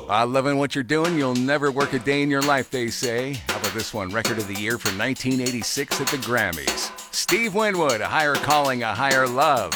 While loving what you're doing, you'll never work a day in your life, they say. How about this one? Record of the Year for 1986 at the Grammys. Steve Winwood, A Higher Calling, A Higher Love.